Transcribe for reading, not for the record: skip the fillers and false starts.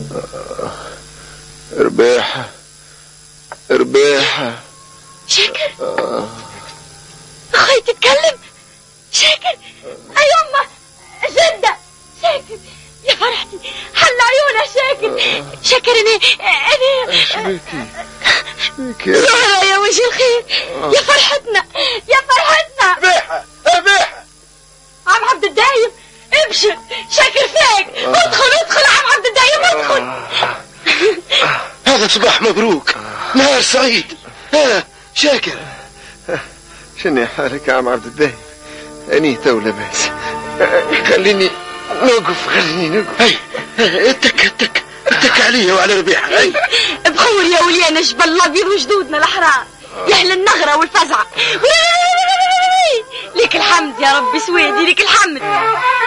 ربيحة ربيحة. شاكر أخي تتكلم. شاكر أي أمه جدة. شاكر يا فرحتي حل عيونها. شاكر شاكر أنا شبيكي زهرة يا وجه الخير. يا فرحتنا يا فرحتنا. ربيحة ربيحة. عم عبد الدايم ابشر. شاكر فيك. ادخل عم عبد الدايم ادخل. هذا صباح مبروك، نهار سعيد. شاكر شنو حالك يا عم عبد الدايم؟ اني تو لاباس. خليني نوقف. هاي اتك علي وعلى ربيحة. هاي بخور يا ولينا جبل الابيض وجدودنا الاحرار. يا اهل النغرة والفزعة. ليك الحمد يا ربي سويدي، ليك الحمد.